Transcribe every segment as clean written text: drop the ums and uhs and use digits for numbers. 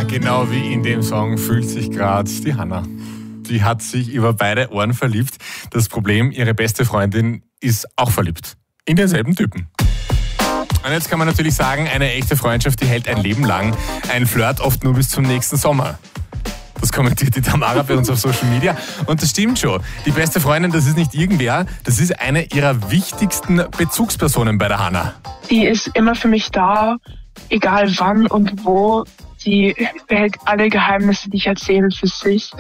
Genau wie in dem Song fühlt sich gerade die Hannah. Die hat sich über beide Ohren verliebt. Das Problem, ihre beste Freundin ist auch verliebt. In denselben Typen. Und jetzt kann man natürlich sagen, eine echte Freundschaft, die hält ein Leben lang. Ein Flirt oft nur bis zum nächsten Sommer. Das kommentiert die Tamara bei uns auf Social Media. Und das stimmt schon. Die beste Freundin, das ist nicht irgendwer. Das ist eine ihrer wichtigsten Bezugspersonen bei der Hannah. Die ist immer für mich da, egal wann und wo. Sie behält alle Geheimnisse, die ich erzähle, für sich.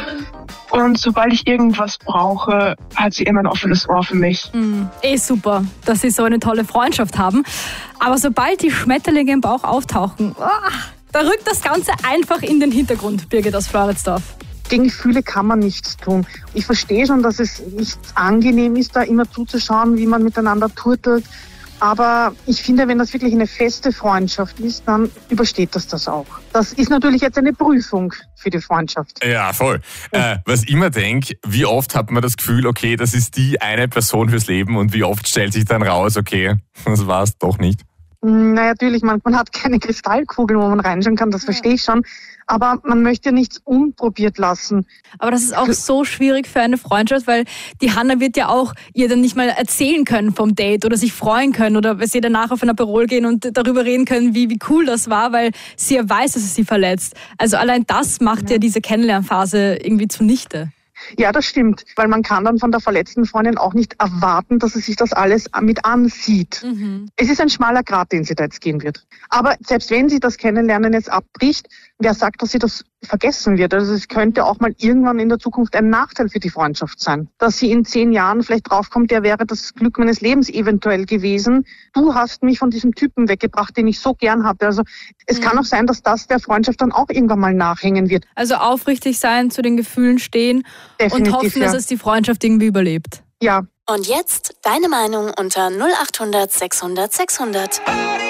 Und sobald ich irgendwas brauche, hat sie immer ein offenes Ohr für mich. Super, dass sie so eine tolle Freundschaft haben. Aber sobald die Schmetterlinge im Bauch auftauchen, da rückt das Ganze einfach in den Hintergrund, Birgit aus Floridsdorf. Gegen Gefühle kann man nichts tun. Ich verstehe schon, dass es nicht angenehm ist, da immer zuzuschauen, wie man miteinander turtelt. Aber ich finde, wenn das wirklich eine feste Freundschaft ist, dann übersteht das auch. Das ist natürlich jetzt eine Prüfung für die Freundschaft. Ja, voll. Was ich immer denke, wie oft hat man das Gefühl, okay, das ist die eine Person fürs Leben und wie oft stellt sich dann raus, okay, das war es doch nicht. Na natürlich, man hat keine Kristallkugel, wo man reinschauen kann, das verstehe ich schon. Aber man möchte nichts unprobiert lassen. Aber das ist auch so schwierig für eine Freundschaft, weil die Hannah wird ja auch ihr dann nicht mal erzählen können vom Date oder sich freuen können oder sie danach auf ein Aperol gehen und darüber reden können, wie cool das war, weil sie ja weiß, dass es sie verletzt. Also allein das macht ja diese Kennenlernphase irgendwie zunichte. Ja, das stimmt, weil man kann dann von der verletzten Freundin auch nicht erwarten, dass sie sich das alles mit ansieht. Es ist ein schmaler Grat, den sie da jetzt gehen wird. Aber selbst wenn sie das Kennenlernen jetzt abbricht, wer sagt, dass sie das vergessen wird? Also es könnte auch mal irgendwann in der Zukunft ein Nachteil für die Freundschaft sein. Dass sie in 10 Jahren vielleicht draufkommt, der wäre das Glück meines Lebens eventuell gewesen. Du hast mich von diesem Typen weggebracht, den ich so gern hatte. Also es kann auch sein, dass das der Freundschaft dann auch irgendwann mal nachhängen wird. Also aufrichtig sein, zu den Gefühlen stehen. Definitiv, und hoffen, dass es die Freundschaft irgendwie überlebt. Ja. Und jetzt deine Meinung unter 0800 600 600.